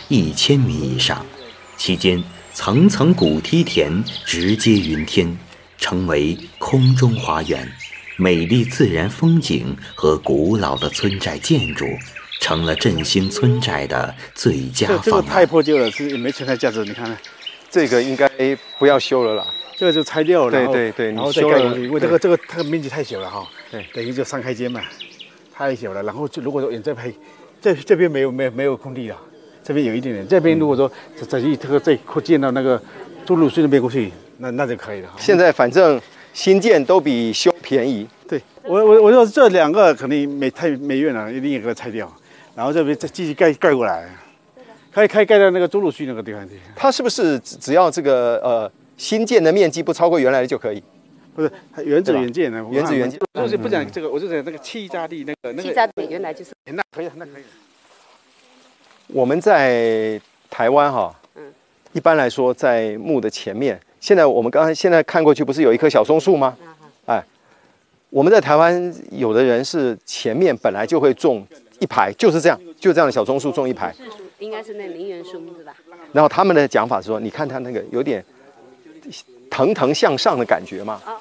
1000米以上，期间层层古梯田直接云天，成为空中花园。美丽自然风景和古老的村寨建筑，成了振兴村寨的最佳方案。 这个太破旧了，是也没存在价值。你看看， 这个应该不要修了啦。 这个就拆掉了， 对， 然后再盖过去。因为它的面积太小了哈，对，等于就3开间嘛，太小了。然后如果说远再拍，这边没有空地了，这边有一点点。这边如果说再扩建到那个中路隧那边过去，那就可以了。 现在反正新建都比修便宜。 对，我说这2个肯定没院了，一定也给它拆掉，然后这边再继续盖过来，盖到那个中路隧那个地方去。 它是不是只要这个新建的面积不超过原来的就可以？ 不是，原址原建的， 原址原建。 我就不讲这个，我就讲那个气炸地那个。 气炸地原来就是。 那可以，那可以。 我们在台湾哈，一般来说在墓的前面，我们现在看过去不是有一棵小松树吗？哎，我们在台湾有的人是前面本来就会种一排，就是这样的小松树种一排。 应该是那陵园树是吧？ 然后他们的讲法是说，你看它那个有点腾腾向上的感觉嘛。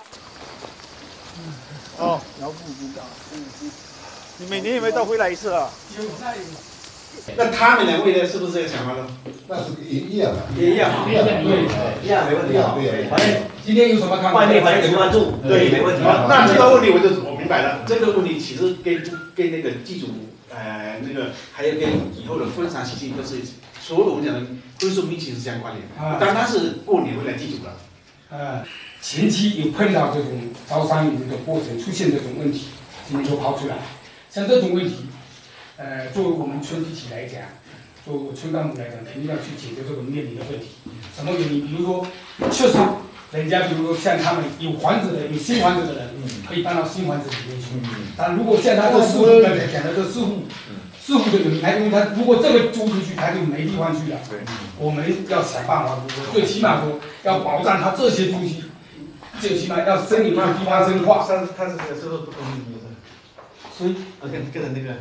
哦，苗阜不高。你每年有没有到回来一次啊？ 那他们2位呢？是不是这个想法呢？ 那是一样的， 也一样， 没问题啊。 反正今天有什么看法？外面反正10万住，对，没问题。那这个问题我明白了。这个问题其实跟那个祭祖，那个还有跟以后的婚丧喜庆都是所有我们讲的婚寿命其实相关联。但他是过年回来祭祖的。 前期有碰到这种招商引资的过程出现这种问题，今天就抛出来。像这种问题，作为我们村集体来讲，作为村干部来讲，肯定要去解决这个面临的问题。什么原因？比如说，确实，人家比如说像他们有房子的、有新房子的人，可以搬到新房子里面去。但如果像他这4户刚才讲的这4户的人，因为他如果这个租出去，他就没地方去了。我们要想办法，最起码说要保障他这些东西。最起码要生理上地方深化。 他是不同意的。 所以， 跟着那个。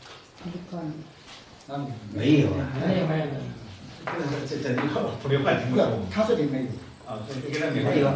没有啊。 没有。 这以后不留半停。 他这里没有。 啊，跟他没有。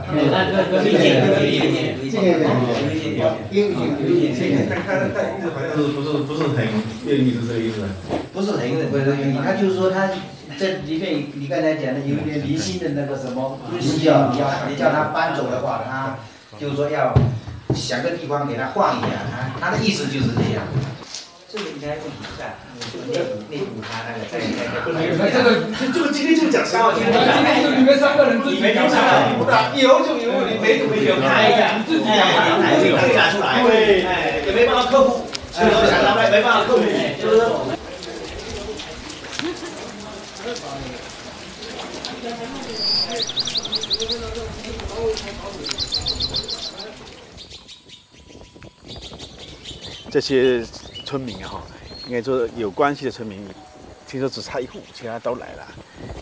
他意思好像不是很愿意，是这个意思。 不是很愿意，他就是说他。这里面你刚才讲的有点离心的那个什么东西啊，你叫他搬走的话，他就是说要想个地方给他换一下，他的意思就是这样。这个应该问一下，内部他那个这个今天就讲3号，今天就你们3个人自己讲以后就有你没看一下，自己拿出来，对，也没办法克服，没办法克服，就是说。 这些村民哈，应该说有关系的村民，听说只差1户，其他都来了。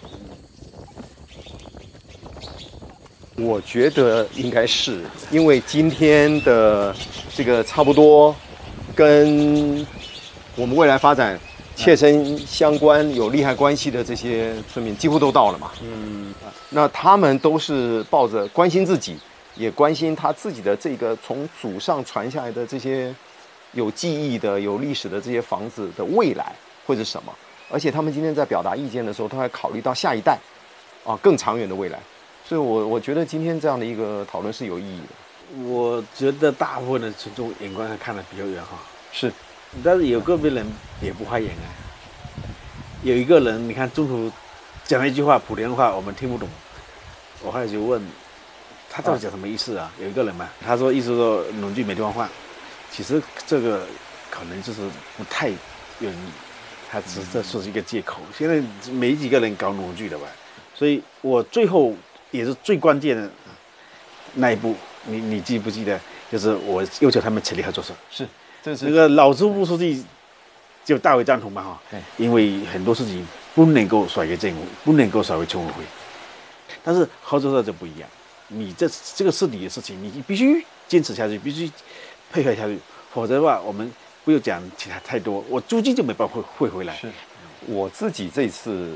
我觉得应该是因为今天的这个差不多跟我们未来发展切身相关、有利害关系的这些村民，几乎都到了嘛。那他们都是抱着关心自己，也关心他自己的这个从祖上传下来的这些有记忆的、有历史的这些房子的未来会是什么。而且他们今天在表达意见的时候，他还考虑到下一代，更长远的未来。所以我觉得今天这样的一个讨论是有意义的。 我觉得大部分的群众眼光看得比较远哈。 是。 但是有个别人也不发言啊。有一个人，你看中途讲了一句话，莆田话我们听不懂，我后来就问他到底讲什么意思啊？有一个人嘛，他说意思说农具没地方换，其实这个可能就是不太愿意，他只是这说是一个借口。现在没几个人搞农具的吧，所以我最后也是最关键的那一步，你记不记得？就是我要求他们成立合作社。 是。这是那个老朱副书记就大为赞同嘛哈，因为很多事情不能够甩给政府，不能够甩给村委会，但是合作社就不一样，你这个是你的事情，你必须坚持下去，必须配合下去，否则的话我们不要讲其他太多，我租金就没办法汇回来。 是，我自己这次